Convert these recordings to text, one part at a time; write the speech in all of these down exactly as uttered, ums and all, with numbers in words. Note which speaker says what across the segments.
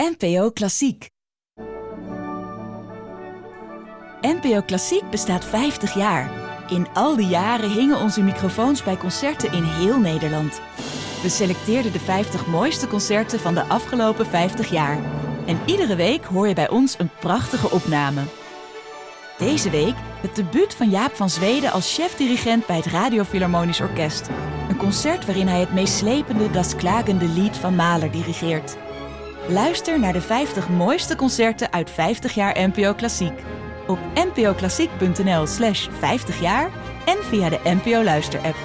Speaker 1: N P O Klassiek. N P O Klassiek bestaat vijftig jaar. In al die jaren hingen onze microfoons bij concerten in heel Nederland. We selecteerden de vijftig mooiste concerten van de afgelopen vijftig jaar. En iedere week hoor je bij ons een prachtige opname. Deze week het debuut van Jaap van Zweden als chef-dirigent bij het Radio Philharmonisch Orkest. Een concert waarin hij het meeslepende Das Klagende Lied van Mahler dirigeert. Luister naar de vijftig mooiste concerten uit vijftig jaar N P O Klassiek. Op npoklassiek.nl slash vijftig jaar en via de N P O Luister-app.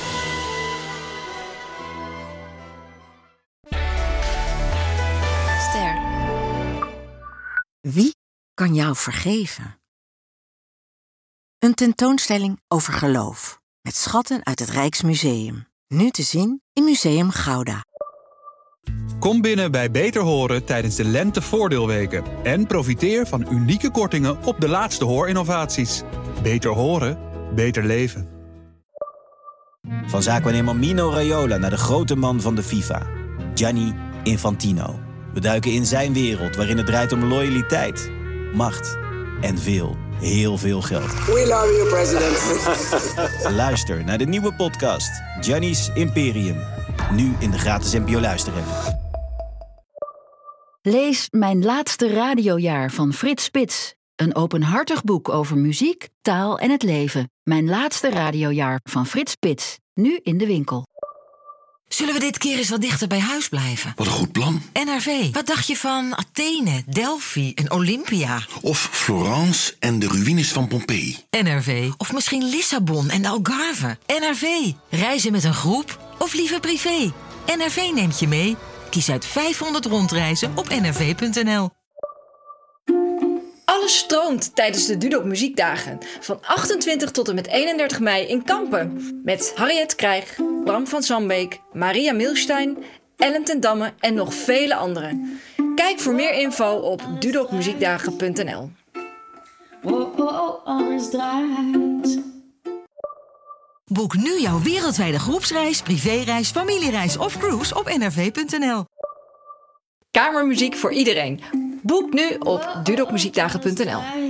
Speaker 2: Ster. Wie kan jou vergeven? Een tentoonstelling over geloof. Met schatten uit het Rijksmuseum. Nu te zien in Museum Gouda.
Speaker 3: Kom binnen bij Beter Horen tijdens de Lentevoordeelweken. En profiteer van unieke kortingen op de laatste hoorinnovaties. Beter horen, beter leven.
Speaker 4: Van zaakwaarnemer Mino Raiola naar de grote man van de FIFA. Gianni Infantino. We duiken in zijn wereld waarin het draait om loyaliteit, macht en veel, heel veel geld.
Speaker 5: We love you, president.
Speaker 4: Luister naar de nieuwe podcast Gianni's Imperium. Nu in de gratis N P O Luister-app.
Speaker 6: Lees Mijn laatste radiojaar van Frits Spits. Een openhartig boek over muziek, taal en het leven. Mijn laatste radiojaar van Frits Spits. Nu in de winkel.
Speaker 7: Zullen we dit keer eens wat dichter bij huis blijven?
Speaker 8: Wat een goed plan.
Speaker 7: N R V. Wat dacht je van Athene, Delphi en Olympia?
Speaker 8: Of Florence en de ruïnes van Pompeii.
Speaker 7: N R V. Of misschien Lissabon en de Algarve. N R V. Reizen met een groep of liever privé? N R V neemt je mee. Kies uit vijfhonderd rondreizen op n r v punt n l.
Speaker 9: Alles stroomt tijdens de Dudok Muziekdagen. Van achtentwintig tot en met eenendertig mei in Kampen. Met Harriet Krijg, Bram van Sambeek, Maria Milstein, Ellen ten Damme en nog vele anderen. Kijk voor meer info op dudok muziekdagen punt n l.
Speaker 10: Oh, oh, oh, alles draait.
Speaker 7: Boek nu jouw wereldwijde groepsreis, privéreis, familiereis of cruise op n r v punt n l.
Speaker 9: Kamermuziek voor iedereen. Boek nu op dudok muziekdagen punt n l.